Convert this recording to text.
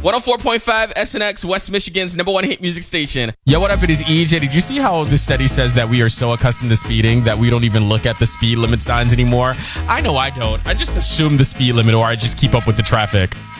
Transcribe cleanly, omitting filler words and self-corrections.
104.5 SNX, West Michigan's #1 hit music station. Yo, what up? It is EJ. Did you see how the study says that we are so accustomed to speeding that we don't even look at the speed limit signs anymore? I know I don't. I just assume the speed limit or I just keep up with the traffic.